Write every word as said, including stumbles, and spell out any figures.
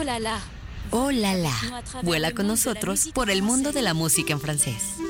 Oh la la. Vuela con nosotros por el mundo de la música en francés.